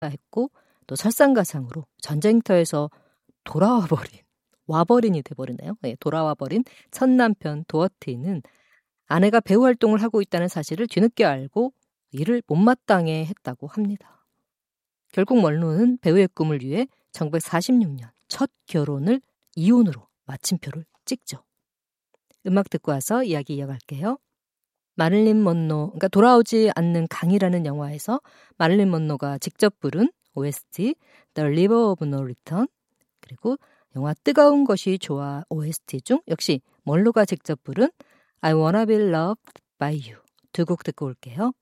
했고 또 설상가상으로 전쟁터에서 와버린이 돼버리네요. 네, 돌아와버린 첫 남편 도어티는 아내가 배우 활동을 하고 있다는 사실을 뒤늦게 알고 이를 못마땅해 했다고 합니다. 결국 멀론은 배우의 꿈을 위해 1946년 첫 결혼을 이혼으로 마침표를 찍죠. 음악 듣고 와서 이야기 이어갈게요. 마릴린 먼로, 그러니까 돌아오지 않는 강이라는 영화에서 마릴린 먼로가 직접 부른 OST The River of No Return, 그리고 영화 뜨거운 것이 좋아 OST 중 역시 먼로가 직접 부른 I Wanna Be Loved by You 두 곡 듣고 올게요.